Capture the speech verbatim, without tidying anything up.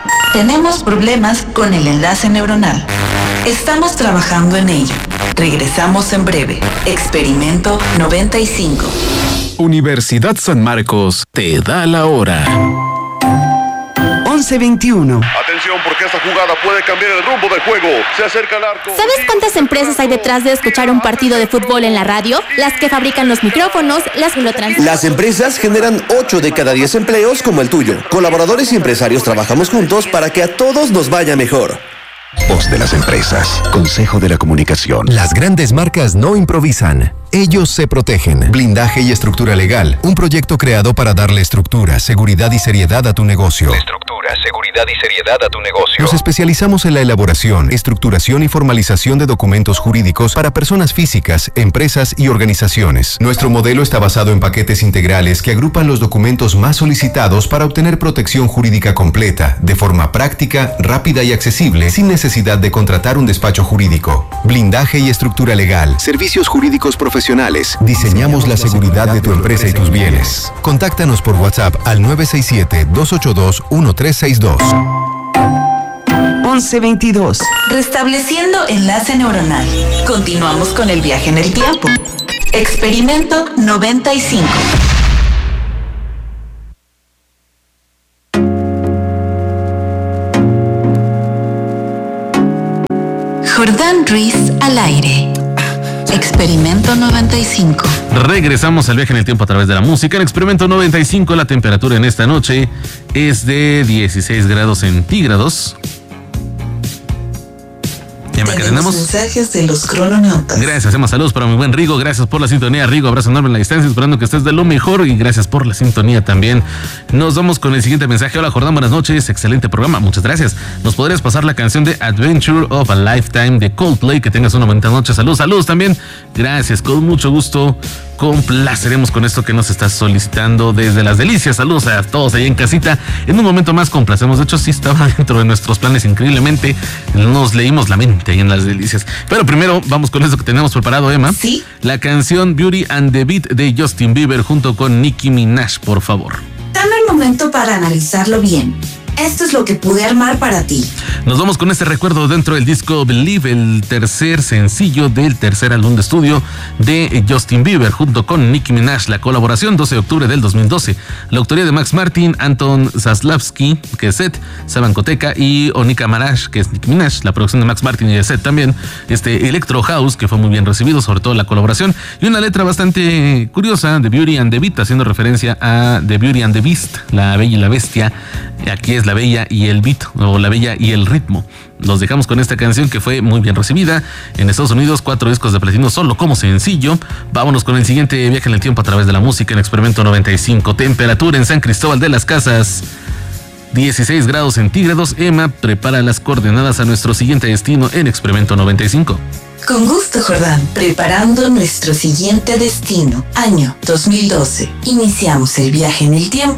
Tenemos problemas con el enlace neuronal. Estamos trabajando en ello. Regresamos en breve. Experimento noventa y cinco. Universidad San Marcos te da la hora. once veintiuno. Atención, porque esta jugada puede cambiar el rumbo del juego. Se acerca al arco. ¿Sabes cuántas empresas hay detrás de escuchar un partido de fútbol en la radio? Las que fabrican los micrófonos, las que lo transmiten. Las empresas generan ocho de cada diez empleos como el tuyo. Colaboradores y empresarios trabajamos juntos para que a todos nos vaya mejor. Voz de las empresas. Consejo de la Comunicación. Las grandes marcas no improvisan. Ellos se protegen. Blindaje y estructura legal. Un proyecto creado para darle estructura, seguridad y seriedad a tu negocio. Estructura, seguridad y seriedad a tu negocio. Nos especializamos en la elaboración, estructuración y formalización de documentos jurídicos para personas físicas, empresas y organizaciones. Nuestro modelo está basado en paquetes integrales que agrupan los documentos más solicitados para obtener protección jurídica completa, de forma práctica, rápida y accesible, sin necesidad de contratar un despacho jurídico. Blindaje y estructura legal. Servicios jurídicos profesionales. Diseñamos la seguridad de tu empresa y tus bienes. Contáctanos por WhatsApp al nueve seis siete, dos ocho dos, uno tres seis dos. once veintidós. Restableciendo enlace neuronal. Continuamos con el viaje en el tiempo. Experimento noventa y cinco. Jordán Ruiz al aire. Experimento noventa y cinco. Regresamos al viaje en el tiempo a través de la música. En Experimento noventa y cinco, la temperatura en esta noche es de dieciséis grados centígrados. Tenemos mensajes de los crononautas. Gracias, hacemos saludos para mi buen Rigo. Gracias por la sintonía, Rigo. Abrazo enorme en la distancia, esperando que estés de lo mejor. Y gracias por la sintonía también. Nos vamos con el siguiente mensaje. Hola, Jordán, buenas noches. Excelente programa, muchas gracias. ¿Nos podrías pasar la canción de Adventure of a Lifetime de Coldplay? Que tengas una bonita noche. Saludos, saludos también. Gracias, con mucho gusto. Complaceremos con esto que nos estás solicitando desde Las Delicias. Saludos a todos ahí en casita. En un momento más complacemos. De hecho, sí estaba dentro de nuestros planes increíblemente. Nos leímos la mente ahí en Las Delicias. Pero primero vamos con esto que tenemos preparado, Emma. Sí. La canción Beauty and the Beat de Justin Bieber junto con Nicki Minaj, por favor. Dame el momento para analizarlo bien. Esto es lo que pude armar para ti. Nos vamos con este recuerdo dentro del disco Believe, el tercer sencillo del tercer álbum de estudio de Justin Bieber, junto con Nicki Minaj. La colaboración, doce de octubre del dos mil doce. La autoría de Max Martin, Anton Zaslavsky, que es Seth, Saban Koteka y Onika Maraj, que es Nicki Minaj. La producción de Max Martin y de Seth también. Este Electro House, que fue muy bien recibido, sobre todo la colaboración. Y una letra bastante curiosa de Beauty and the Beat, haciendo referencia a The Beauty and the Beast, la bella y la bestia. Aquí es la bella y el beat, o la bella y el ritmo. Los dejamos con esta canción que fue muy bien recibida en Estados Unidos, cuatro discos de platino solo como sencillo. Vámonos con el siguiente viaje en el tiempo a través de la música en Experimento noventa y cinco. Temperatura en San Cristóbal de las Casas, dieciséis grados centígrados. Emma prepara las coordenadas a nuestro siguiente destino en Experimento noventa y cinco. Con gusto, Jordán. Preparando nuestro siguiente destino. Año dos mil doce. Iniciamos el viaje en el tiempo